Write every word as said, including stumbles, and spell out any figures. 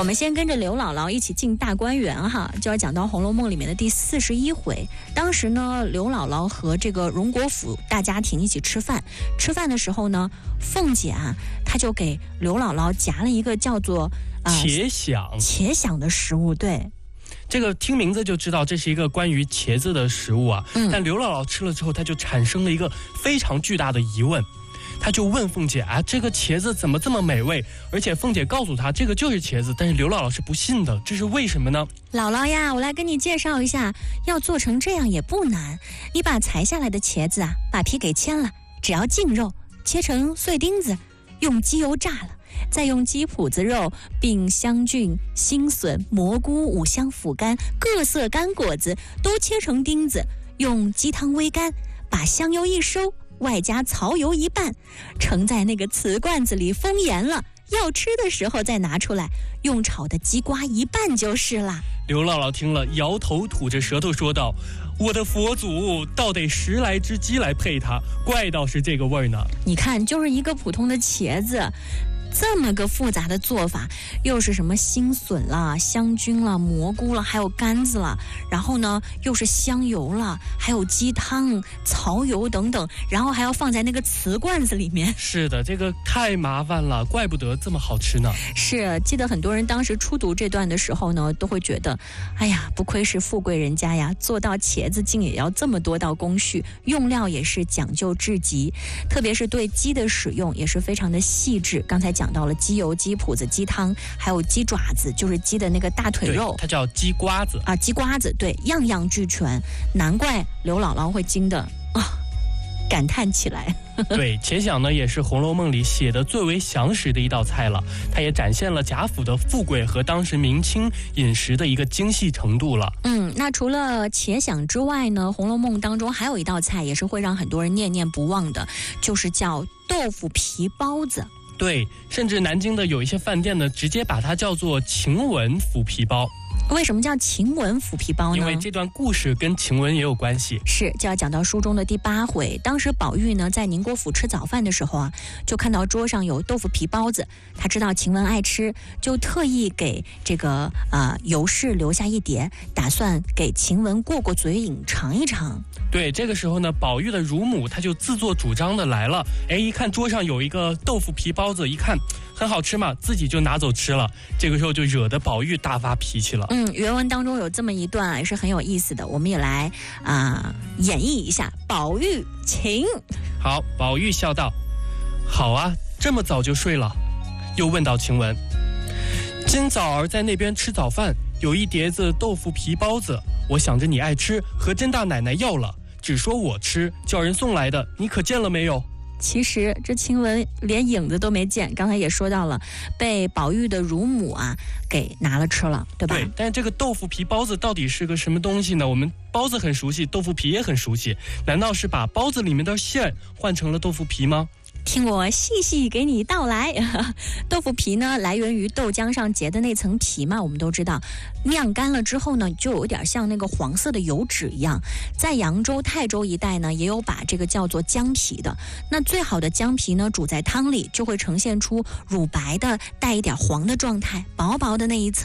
我们先跟着刘姥姥一起进大观园哈，就要讲到《红楼梦》里面的第四十一回。当时呢，刘姥姥和这个荣国府大家庭一起吃饭，吃饭的时候呢，凤姐啊，她就给刘姥姥夹了一个叫做呃茄鲞茄鲞的食物，对。 这个听名字就知道这是一个关于茄子的食物啊，嗯、但刘姥姥吃了之后，她就产生了一个非常巨大的疑问，她就问凤姐啊，这个茄子怎么这么美味？而且凤姐告诉她这个就是茄子，但是刘姥姥是不信的，这是为什么呢？ 姥姥呀，我来跟你介绍一下，要做成这样也不难，你把裁下来的茄子啊，把皮给切了，只要净肉，切成碎丁子，用鸡油炸了。再用鸡脯子肉并香菌、新笋、蘑菇、五香腐干、各色干果子都切成丁子，用鸡汤煨干，把香油一收，外加曹油一拌，盛在那个瓷罐子里封严了，要吃的时候再拿出来，用炒的鸡瓜一拌就是啦。 刘姥姥听了摇头吐着舌头说道，我的佛祖倒得十来只鸡来配它，怪倒是这个味儿呢。 你看，就是一个普通的茄子，这么个复杂的做法，又是什么新笋啦、香菌啦、蘑菇啦，还有干子啦，然后呢又是香油啦，还有鸡汤、曹油等等，然后还要放在那个瓷罐子里面。 是的，这个太麻烦了，怪不得这么好吃呢。 是，记得很多人当时初读这段的时候呢，都会觉得，哎呀，不愧是富贵人家呀，做到茄子竟也要这么多道工序，用料也是讲究至极，特别是对鸡的使用也是非常的细致。刚才讲讲到了鸡油、鸡脯子、鸡汤，还有鸡爪子，就是鸡的那个大腿肉， 它叫鸡瓜子啊，鸡瓜子，对，样样俱全，难怪刘姥姥会惊的啊，感叹起来。 对，茄鲞呢也是《红楼梦》里写的最为详实的一道菜了，它也展现了贾府的富贵和当时明清饮食的一个精细程度了。 嗯，那除了茄鲞之外呢，《红楼梦》当中还有一道菜也是会让很多人念念不忘的，就是叫豆腐皮包子。 对，甚至南京的有一些饭店呢，直接把它叫做晴雯腐皮包。 为什么叫晴雯腐皮包呢？ 因为这段故事跟晴雯也有关系。 是，就要讲到书中的第八回。当时宝玉呢在宁国府吃早饭的时候啊，就看到桌上有豆腐皮包子，他知道晴雯爱吃，就特意给这个呃尤氏留下一碟，打算给晴雯过过嘴瘾，尝一尝。 对，这个时候呢，宝玉的乳母他就自作主张的来了，哎，一看桌上有一个豆腐皮包子，一看很好吃嘛，自己就拿走吃了。这个时候就惹得宝玉大发脾气了。 嗯，原文当中有这么一段也是很有意思的，我们也来啊、呃、演绎一下。宝玉请。 好，宝玉笑道：“好啊，这么早就睡了。”又问到晴雯：“今早儿在那边吃早饭，有一碟子豆腐皮包子，我想着你爱吃，和甄大奶奶要了。”只说我吃，叫人送来的，你可见了没有？ 其实这晴雯连影子都没见，刚才也说到了，被宝玉的乳母啊给拿了吃了，对吧？ 对，但这个豆腐皮包子到底是个什么东西呢？我们包子很熟悉，豆腐皮也很熟悉，难道是把包子里面的馅换成了豆腐皮吗？ 听我细细给你道来。豆腐皮呢，来源于豆浆上结的那层皮嘛，我们都知道，晾干了之后呢，就有点像那个黄色的油脂一样。在扬州、泰州一带呢，也有把这个叫做姜皮的。那最好的姜皮呢，煮在汤里就会呈现出乳白的、带一点黄的状态，薄薄的那一层。